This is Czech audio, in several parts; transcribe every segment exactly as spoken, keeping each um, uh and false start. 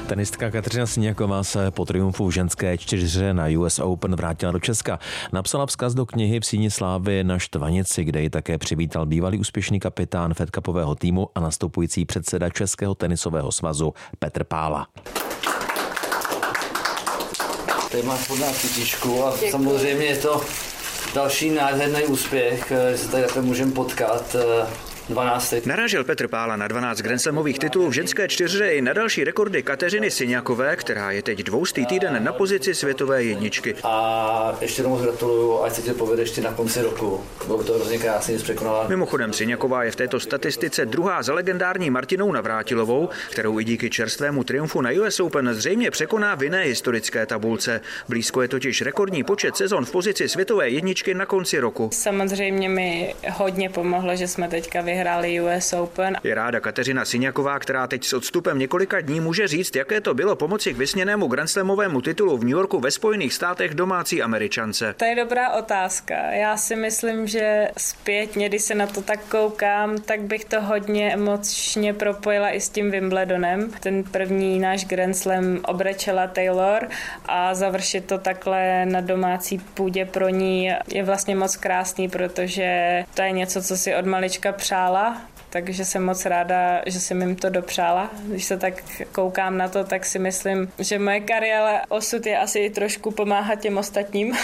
Tenistka Kateřina Siniaková se po triumfu v ženské čtyřhře na U S Open vrátila do Česka. Napsala vzkaz do knihy V síni slávy na Štvanici, kde ji také přivítal bývalý úspěšný kapitán Fed Cupového týmu a nastupující předseda Českého tenisového svazu Petr Pála. Tady máš pod nás kytičku a samozřejmě je to další nádherný úspěch, že se tady takhle můžeme potkat. dvanáct. Narážel Petr Pála na dvanáct grandslamových titulů v ženské čtyřhře i na další rekordy Kateřiny Siniakové, která je teď dvoustý týden na pozici světové jedničky. A ještě tomu gratuluju, ať se tě povede ještě na konci roku. Bylo to hrozně krásně, jsi překonala. Mimochodem Siniaková je v této statistice druhá za legendární Martinou Navrátilovou, kterou i díky čerstvému triumfu na U S Open zřejmě překoná v jiné historické tabulce. Blízko je totiž rekordní počet sezon v pozici světové jedničky na konci roku. Samozřejmě mi hodně pomohlo, že jsme teďka vyhráli U S Open. Je ráda Kateřina Siniaková, která teď s odstupem několika dní může říct, jaké to bylo pomoci k vysněnému grandslamovému titulu v New Yorku ve Spojených státech domácí Američance. To je dobrá otázka. Já si myslím, že zpětně, když se na to tak koukám, tak bych to hodně emočně propojila i s tím Wimbledonem. Ten první náš Grand Slam obrečela Taylor a završit to takhle na domácí půdě pro ní je vlastně moc krásný, protože to je něco, co si od malička přála. Takže jsem moc ráda, že jsem jim to dopřála. Když se tak koukám na to, tak si myslím, že moje kariéra osud je asi trošku pomáhat těm ostatním,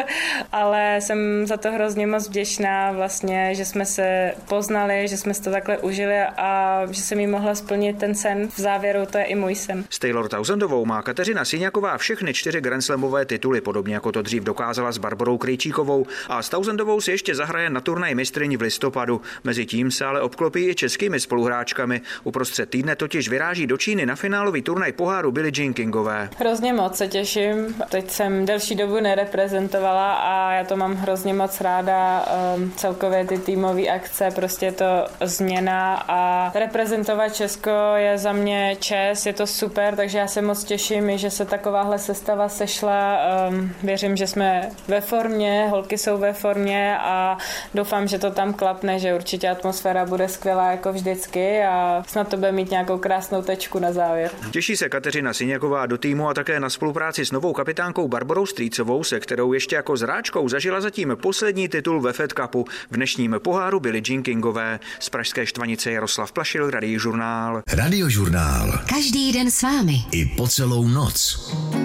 ale jsem za to hrozně moc vděčná vlastně, že jsme se poznali, že jsme si to takhle užili a že jsem jí mohla splnit ten sen. V závěru to je i můj sen. S Taylor Townsendovou má Kateřina Siniaková všechny čtyři grandslamové tituly, podobně jako to dřív dokázala s Barborou Krejčíkovou, a s Townsendovou si ještě zahraje na turnaj mistryň v listopadu. Mezitím se ale obklopí i českými spoluhráčkami. Uprostřed týdne totiž vyráží do Číny na finálový turnaj poháru Billie Jean Kingové. Hrozně moc se těším. Teď jsem delší dobu nereprezentovala a já to mám hrozně moc ráda. Celkově ty týmové akce, prostě je to změna a reprezentovat Česko je za mě čest, je to super, takže já se moc těším, že se takováhle sestava sešla. Věřím, že jsme ve formě, holky jsou ve formě a doufám, že to tam klapne, že určitě atmosféra bude skvělá jako vždycky a snad to bude mít nějakou krásnou tečku na závěr. Těší se Kateřina Siniaková do týmu a také na spolupráci s novou kapitánkou Barborou Strýcovou, se kterou ještě jako zráčkou zažila zatím poslední titul ve Fed Cupu v dnešním poháru Billie Jean Kingové. Z pražské Štvanice Jaroslav Plašil, Radiožurnál. Radiožurnál. Každý den s vámi. I po celou noc.